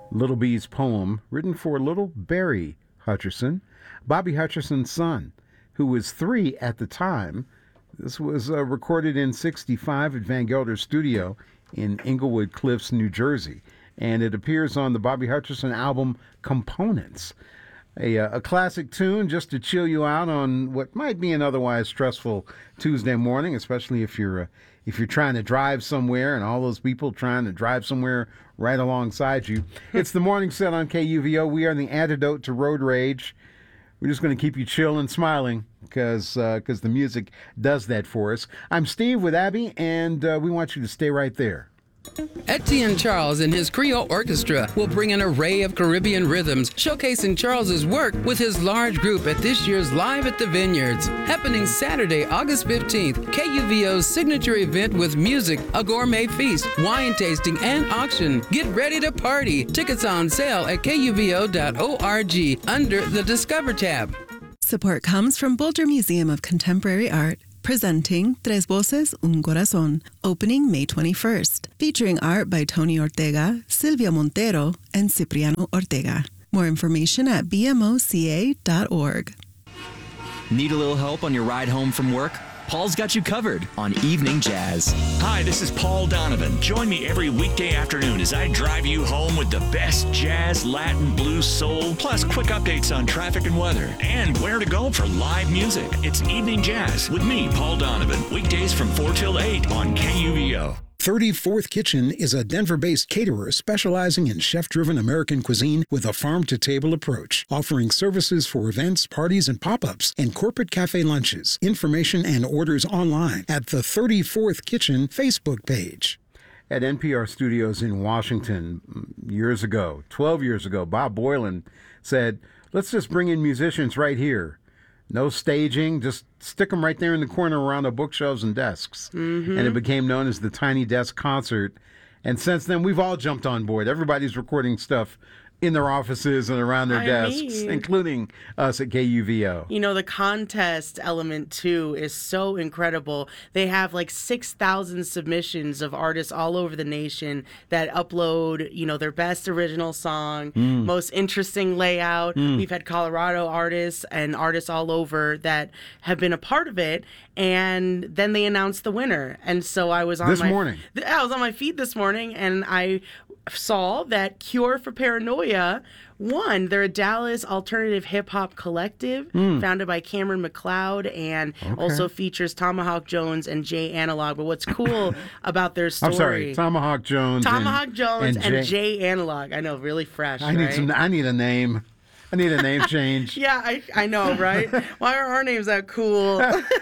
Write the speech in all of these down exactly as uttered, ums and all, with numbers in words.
Little B's poem, written for little Barry Hutcherson, Bobby Hutcherson's son, who was three at the time. This was uh, recorded in sixty-five at Van Gelder's studio in Englewood Cliffs, New Jersey, and it appears on the Bobby Hutcherson album Components. A, uh, a classic tune just to chill you out on what might be an otherwise stressful Tuesday morning, especially if you're uh, if you're trying to drive somewhere and all those people trying to drive somewhere right alongside you. It's the morning set on K U V O. We are the antidote to road rage. We're just going to keep you chill and smiling because uh, because the music does that for us. I'm Steve with Abby, and uh, we want you to stay right there. Etienne Charles and his Creole Orchestra will bring an array of Caribbean rhythms, showcasing Charles's work with his large group at this year's Live at the Vineyards, happening Saturday, August fifteenth. K U V O's signature event with music, a gourmet feast, wine tasting, and auction. Get ready to party. Tickets on sale at K U V O dot org under the Discover tab. Support comes from Boulder Museum of Contemporary Art, presenting Tres Voces, Un Corazón, opening May twenty-first, featuring art by Tony Ortega, Silvia Montero, and Cipriano Ortega. More information at b m o c a dot org. Need a little help on your ride home from work? Paul's got you covered on Evening Jazz. Hi, this is Paul Donovan. Join me every weekday afternoon as I drive you home with the best jazz, Latin, blues, soul, plus quick updates on traffic and weather, and where to go for live music. It's Evening Jazz with me, Paul Donovan, weekdays from four till eight on K U V O. thirty-fourth Kitchen is a Denver-based caterer specializing in chef-driven American cuisine with a farm-to-table approach, offering services for events, parties, and pop-ups, and corporate cafe lunches. Information and orders online at the thirty-fourth Kitchen Facebook page. At N P R Studios in Washington years ago, twelve years ago, Bob Boylan said, let's just bring in musicians right here. No staging, just stick them right there in the corner around the bookshelves and desks. Mm-hmm. And it became known as the Tiny Desk Concert. And since then, we've all jumped on board. Everybody's recording stuff in their offices and around their I desks, mean, including us at K U V O. You know, the contest element, too, is so incredible. They have like six thousand submissions of artists all over the nation that upload, you know, their best original song, mm. most interesting layout. Mm. We've had Colorado artists and artists all over that have been a part of it. And then they announced the winner. And so I was on this my... morning. I was on my feed this morning, and I saw that Cure for Paranoia won. They're a Dallas alternative hip-hop collective mm. founded by Cameron McLeod and okay. also features Tomahawk Jones and Jay Analog. But what's cool about their story... I'm sorry, Tomahawk Jones Tomahawk and, Jones and, and Jay, Jay Analog. I know, really fresh, I right? Need some, I need a name. I need a name change. yeah, I, I know, right? Why are our names that cool?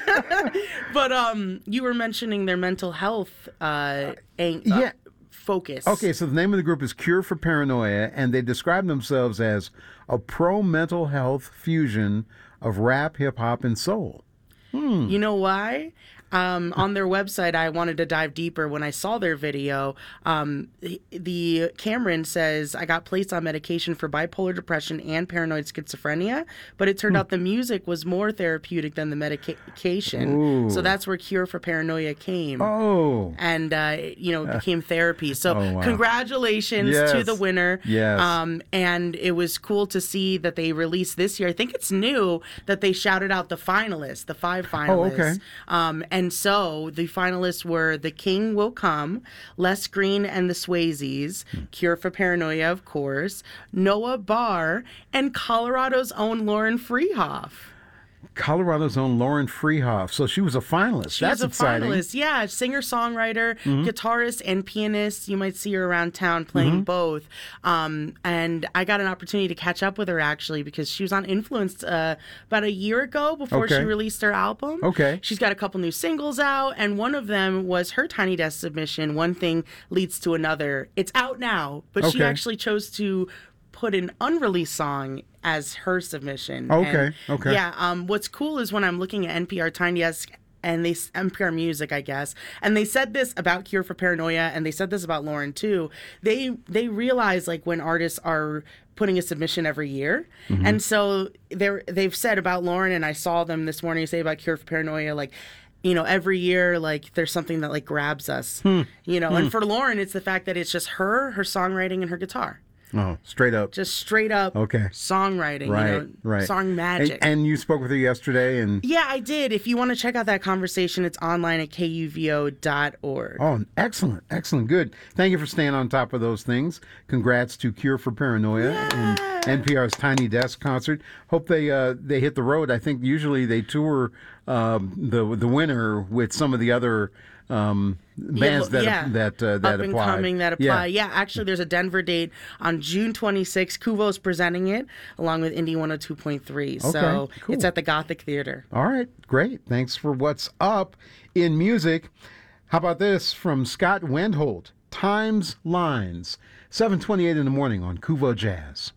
But um, you were mentioning their mental health uh, ang- uh, yeah. focus. Okay, so the name of the group is Cure for Paranoia, and they describe themselves as a pro-mental health fusion of rap, hip-hop, and soul. Hmm. You know why? Um, on their website, I wanted to dive deeper when I saw their video. Um, the, the Cameron says, I got placed on medication for bipolar depression and paranoid schizophrenia, but it turned hmm. out the music was more therapeutic than the medication. Ooh. So that's where Cure for Paranoia came. Oh. And, uh, you know, it became therapy. So oh, wow. congratulations yes. to the winner. Yes. Um, and it was cool to see that they released this year. I think it's new that they shouted out the finalists, the five finalists. Oh, okay. Um, And so the finalists were The King Will Come, Les Green and the Swayzes, hmm. Cure for Paranoia, of course, Noah Barr, and Colorado's own Lauren Freehoff. Colorado's own Lauren Freehoff. So she was a finalist. She That's was a exciting. finalist. Yeah, singer-songwriter, mm-hmm. guitarist, and pianist. You might see her around town playing mm-hmm. both. Um, and I got an opportunity to catch up with her, actually, because she was on Influence uh, about a year ago before okay. she released her album. Okay. She's got a couple new singles out, and one of them was her Tiny Desk submission, One Thing Leads to Another. It's out now, but okay. she actually chose to put an unreleased song as her submission. Okay, and, okay. Yeah, um, what's cool is when I'm looking at N P R Tiny Desk and they N P R Music, I guess, and they said this about Cure for Paranoia, and they said this about Lauren too. They they realize like when artists are putting a submission every year, mm-hmm. and so they they've said about Lauren, and I saw them this morning say about Cure for Paranoia, like, you know, every year, like, there's something that, like, grabs us, hmm. you know. Hmm. And for Lauren, it's the fact that it's just her, her songwriting, and her guitar. Oh, straight up. Just straight up Okay. songwriting, Right, you know, right. song magic. And, and you spoke with her yesterday, and yeah, I did. If you want to check out that conversation, it's online at K U V O dot org. oh, excellent, excellent, good. Thank you for staying on top of those things. Congrats to Cure for Paranoia and N P R's Tiny Desk concert. Hope they uh, they hit the road. I think usually they tour um, the the winner with some of the other um, bands that yeah. that uh, that Up and apply. coming that apply. Yeah. Yeah. actually, there's a Denver date on June twenty-sixth. Kuvo's presenting it along with Indie one oh two point three. So Okay, cool. it's at the Gothic Theater. All right, great. Thanks for what's up in music. How about this from Scott Wendholt? Times Lines, seven twenty-eight in the morning on Kuvo Jazz.